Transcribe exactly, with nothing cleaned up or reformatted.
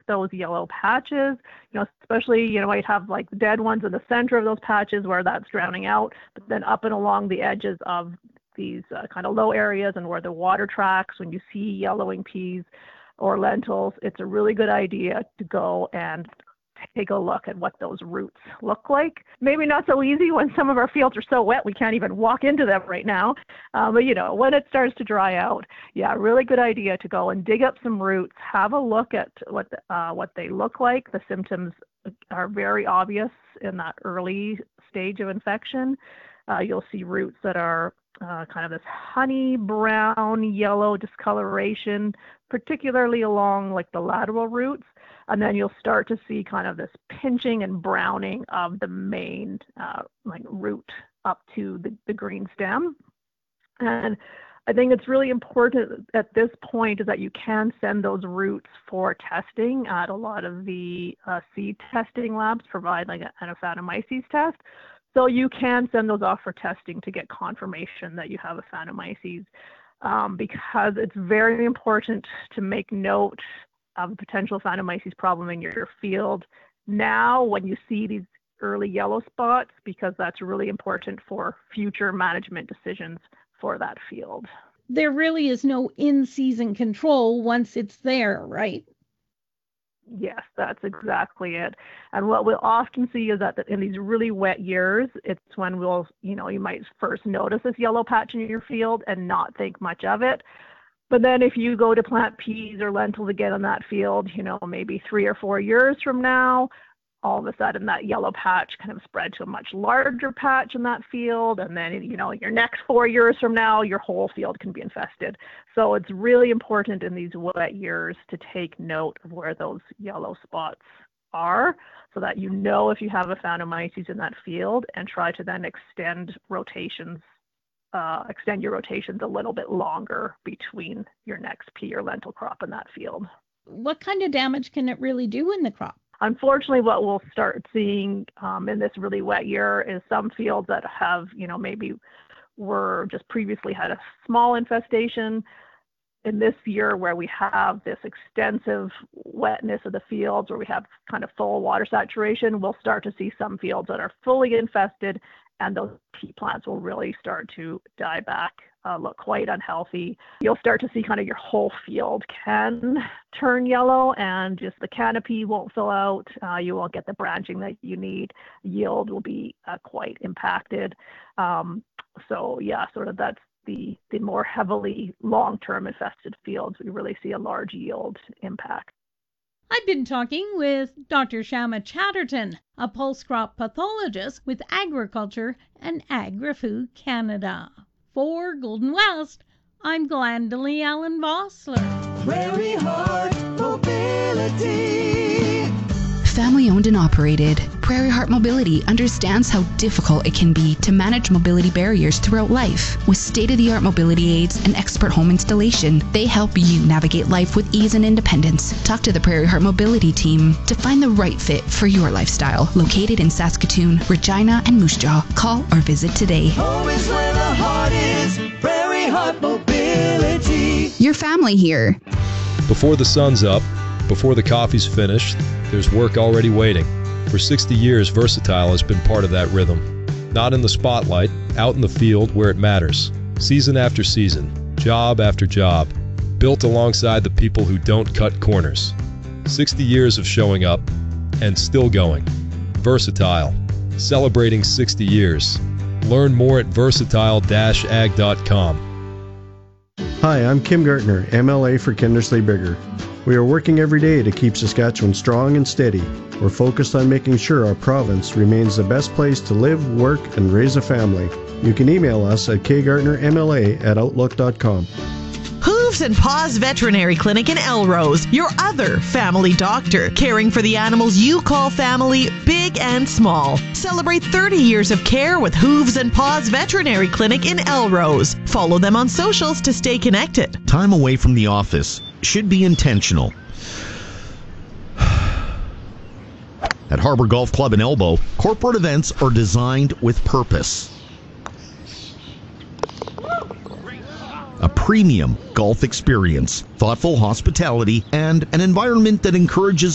those yellow patches, you know, especially, you know, might have like dead ones in the center of those patches where that's drowning out, but then up and along the edges of these uh, kind of low areas and where the water tracks, when you see yellowing peas or lentils, it's a really good idea to go and take a look at what those roots look like. Maybe not so easy when some of our fields are so wet we can't even walk into them right now. Uh, but, you know, when it starts to dry out, yeah, really good idea to go and dig up some roots, have a look at what, uh, what they look like. The symptoms are very obvious in that early stage of infection. Uh, you'll see roots that are uh, kind of this honey brown, yellow discoloration, particularly along like the lateral roots. And then you'll start to see kind of this pinching and browning of the main uh, like root up to the, the green stem. And I think it's really important at this point is that you can send those roots for testing at a lot of the uh, seed testing labs provide like an Aphanomyces test. So you can send those off for testing to get confirmation that you have Aphanomyces um, because it's very important to make note of a potential Aphanomyces problem in your field now when you see these early yellow spots, because that's really important for future management decisions for that field. There really is no in-season control once it's there, right? Yes, that's exactly it. And what we'll often see is that in these really wet years, it's when we'll, you know, you might first notice this yellow patch in your field and not think much of it. But then if you go to plant peas or lentils again in that field, you know, maybe three or four years from now, all of a sudden that yellow patch kind of spread to a much larger patch in that field. And then, you know, your next four years from now, your whole field can be infested. So it's really important in these wet years to take note of where those yellow spots are so that you know if you have Aphanomyces in that field and try to then extend rotations Uh, extend your rotations a little bit longer between your next pea or lentil crop in that field. What kind of damage can it really do in the crop? Unfortunately, what we'll start seeing um, in this really wet year is some fields that have, you know, maybe were just previously had a small infestation. In this year where we have this extensive wetness of the fields, where we have kind of full water saturation, we'll start to see some fields that are fully infested, and those pea plants will really start to die back, uh, look quite unhealthy. You'll start to see kind of your whole field can turn yellow and just the canopy won't fill out. Uh, you won't get the branching that you need. Yield will be uh, quite impacted. Um, so yeah, sort of that's the, the more heavily long-term infested fields, we really see a large yield impact. I've been talking with Doctor Shama Chatterton, a pulse crop pathologist with Agriculture and Agri-Food Canada. For Golden West, I'm Glendalee Allen Vossler. Prairie Heart Mobility. Family owned and operated, Prairie Heart Mobility understands how difficult it can be to manage mobility barriers throughout life. With state-of-the-art mobility aids and expert home installation, they help you navigate life with ease and independence. Talk to the Prairie Heart Mobility team to find the right fit for your lifestyle. Located in Saskatoon, Regina, and Moose Jaw. Call or visit today. Home is where the heart is. Prairie Heart Mobility. Your family here. Before the sun's up, before the coffee's finished, there's work already waiting. For sixty years, Versatile has been part of that rhythm. Not in the spotlight, out in the field where it matters. Season after season, job after job, built alongside the people who don't cut corners. sixty years of showing up and still going. Versatile, celebrating sixty years. Learn more at versatile dash ag dot com. Hi, I'm Kim Gartner, M L A for Kindersley Bigger. We are working every day to keep Saskatchewan strong and steady. We're focused on making sure our province remains the best place to live, work, and raise a family. You can email us at k gartner m l a at outlook dot com. Hooves and Paws Veterinary Clinic in Elrose, your other family doctor, caring for the animals you call family, big and small. Celebrate thirty years of care with Hooves and Paws Veterinary Clinic in Elrose. Follow them on socials to stay connected. Time away from the office should be intentional. At Harbor Golf Club in Elbow, corporate events are designed with purpose. A premium golf experience, thoughtful hospitality, and an environment that encourages